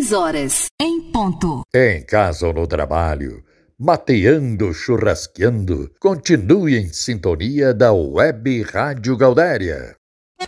6 horas, em ponto. Em casa ou no trabalho, mateando, churrasqueando, continue em sintonia da Web Rádio Gaudéria.